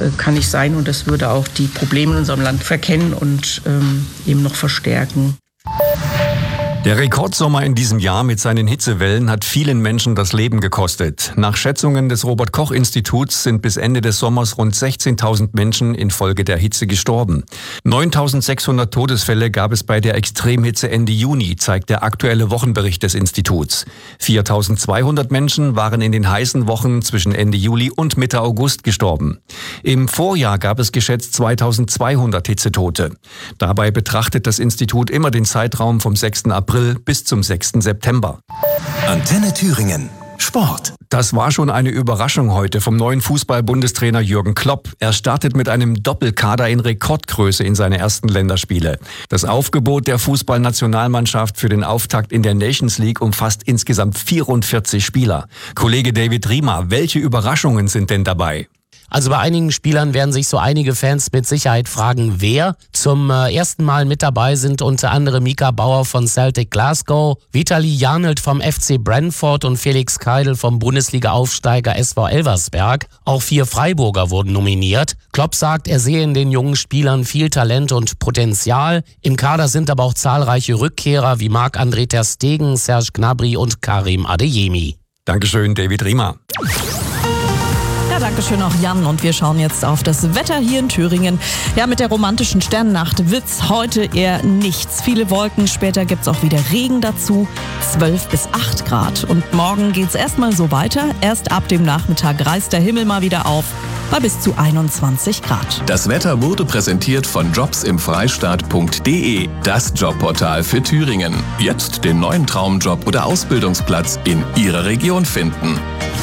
kann nicht sein und das würde auch die Probleme in unserem Land verkennen und eben noch verstärken. Der Rekordsommer in diesem Jahr mit seinen Hitzewellen hat vielen Menschen das Leben gekostet. Nach Schätzungen des Robert-Koch-Instituts sind bis Ende des Sommers rund 16.000 Menschen infolge der Hitze gestorben. 9.600 Todesfälle gab es bei der Extremhitze Ende Juni, zeigt der aktuelle Wochenbericht des Instituts. 4.200 Menschen waren in den heißen Wochen zwischen Ende Juli und Mitte August gestorben. Im Vorjahr gab es geschätzt 2.200 Hitzetote. Dabei betrachtet das Institut immer den Zeitraum vom 6. April bis zum 6. September. Antenne Thüringen. Sport. Das war schon eine Überraschung heute vom neuen Fußball-Bundestrainer Jürgen Klopp. Er startet mit einem Doppelkader in Rekordgröße in seine ersten Länderspiele. Das Aufgebot der Fußballnationalmannschaft für den Auftakt in der Nations League umfasst insgesamt 44 Spieler. Kollege David Riemer, welche Überraschungen sind denn dabei? Also bei einigen Spielern werden sich so einige Fans mit Sicherheit fragen, wer. Zum ersten Mal mit dabei sind unter anderem Mika Bauer von Celtic Glasgow, Vitali Janelt vom FC Brentford und Felix Keidel vom Bundesliga-Aufsteiger SV Elversberg. Auch 4 Freiburger wurden nominiert. Klopp sagt, er sehe in den jungen Spielern viel Talent und Potenzial. Im Kader sind aber auch zahlreiche Rückkehrer wie Marc-André ter Stegen, Serge Gnabry und Karim Adeyemi. Dankeschön, David Riemer. Ja, dankeschön auch Jan und wir schauen jetzt auf das Wetter hier in Thüringen. Ja, mit der romantischen Sternennacht wird's heute eher nichts. Viele Wolken, später gibt's auch wieder Regen dazu, 12 bis 8 Grad. Und morgen geht's erstmal so weiter. Erst ab dem Nachmittag reißt der Himmel mal wieder auf bei bis zu 21 Grad. Das Wetter wurde präsentiert von jobsimfreistaat.de, das Jobportal für Thüringen. Jetzt den neuen Traumjob oder Ausbildungsplatz in Ihrer Region finden.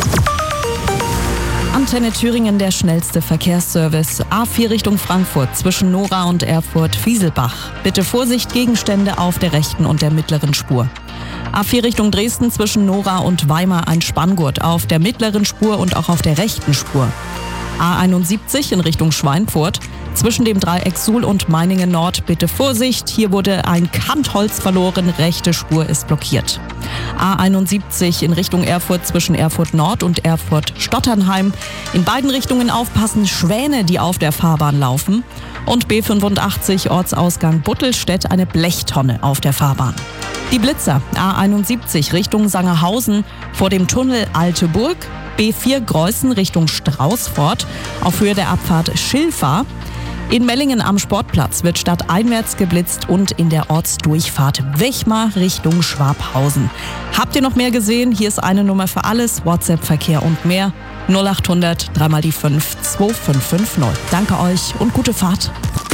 Antenne Thüringen, der schnellste Verkehrsservice. A4 Richtung Frankfurt zwischen Nora und Erfurt-Fieselbach. Bitte Vorsicht, Gegenstände auf der rechten und der mittleren Spur. A4 Richtung Dresden zwischen Nora und Weimar ein Spanngurt auf der mittleren Spur und auch auf der rechten Spur. A71 in Richtung Schweinfurt. Zwischen dem Dreieck Suhl und Meiningen Nord bitte Vorsicht. Hier wurde ein Kantholz verloren. Rechte Spur ist blockiert. A71 in Richtung Erfurt zwischen Erfurt Nord und Erfurt Stotternheim. In beiden Richtungen aufpassen, Schwäne, die auf der Fahrbahn laufen. Und B85 Ortsausgang Buttelstedt, eine Blechtonne auf der Fahrbahn. Die Blitzer A71 Richtung Sangerhausen vor dem Tunnel Alte Burg. B4 Greußen Richtung Straußfort auf Höhe der Abfahrt Schilfa. In Mellingen am Sportplatz wird stadteinwärts geblitzt und in der Ortsdurchfahrt Wechmar Richtung Schwabhausen. Habt ihr noch mehr gesehen? Hier ist eine Nummer für alles, WhatsApp-Verkehr und mehr. 0800 3 die 5 2550. Danke euch und gute Fahrt.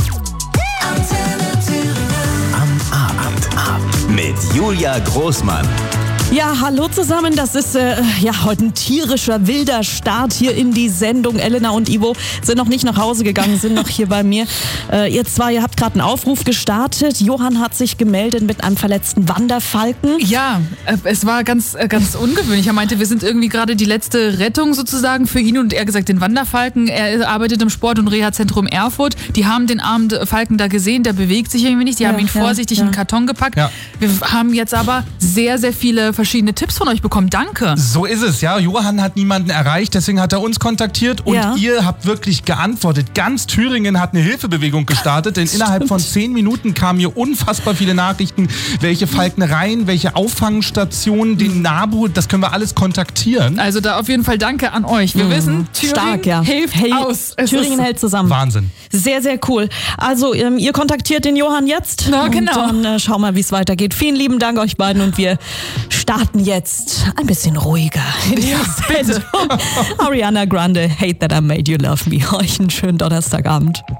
Am Abend mit Julia Großmann. Ja, hallo zusammen. Das ist heute ein tierischer, wilder Start hier in die Sendung. Elena und Ivo sind noch nicht nach Hause gegangen, sind noch hier bei mir. Ihr habt gerade einen Aufruf gestartet. Johann hat sich gemeldet mit einem verletzten Wanderfalken. Ja, es war ganz ungewöhnlich. Er meinte, wir sind irgendwie gerade die letzte Rettung sozusagen für ihn und er gesagt, den Wanderfalken. Er arbeitet im Sport- und Reha-Zentrum Erfurt. Die haben den armen Falken da gesehen, der bewegt sich irgendwie nicht. Die haben ihn vorsichtig in den Karton gepackt. Ja. Wir haben jetzt aber sehr, sehr viele verschiedene Tipps von euch bekommen. Danke. So ist es, ja. Johann hat niemanden erreicht, deswegen hat er uns kontaktiert und ihr habt wirklich geantwortet. Ganz Thüringen hat eine Hilfebewegung gestartet, denn innerhalb von 10 Minuten kamen hier unfassbar viele Nachrichten, welche Falknereien, welche Auffangstationen, den NABU, das können wir alles kontaktieren. Also da auf jeden Fall danke an euch. Wir wissen, Thüringen hilft aus. Thüringen hält zusammen. Wahnsinn. Sehr, sehr cool. Also ihr kontaktiert den Johann jetzt. Na, genau. Und dann schauen wir, wie es weitergeht. Vielen lieben Dank euch beiden und wir starten jetzt ein bisschen ruhiger in die Sendung. Ariana Grande, Hate That I Made You Love Me. Euch einen schönen Donnerstagabend.